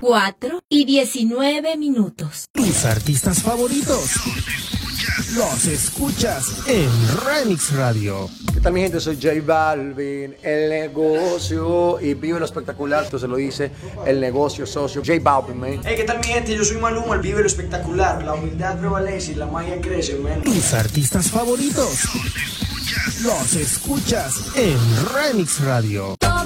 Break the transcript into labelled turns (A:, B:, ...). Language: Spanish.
A: 4:19.
B: Tus artistas favoritos los escuchas en Remix Radio.
C: ¿Qué tal, mi gente? Soy J Balvin, el negocio, y vive lo espectacular. Esto se lo dice el negocio socio J Balvin, man.
D: Hey, ¿qué tal, mi gente? Yo soy Maluma, el vive lo espectacular. La humildad prevalece y la magia crece, man.
B: Tus artistas favoritos los escuchas en Remix Radio.